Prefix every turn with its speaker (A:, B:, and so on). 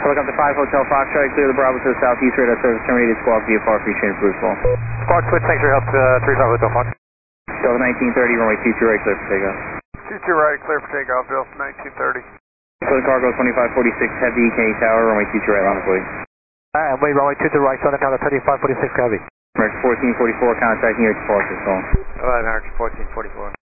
A: Helicopter 5 Hotel Foxtrot, clear the Bravo to the southeast, radar service terminated, squawk VFR, free train approved full.
B: Squawk switch, thanks for your help, 35 Hotel Fox.
A: Delta 1930, runway 22 right, clear for takeoff.
B: 22 right, clear for takeoff, Delta 1930.
A: For the cargo 2546 Heavy, Kennedy Tower, runway 22 right, line of flight.
B: Wait, runway 22 right, Southern Tower 3546 Heavy.
A: American 1444, contacting you at departure, call.
B: Alright, American 1444.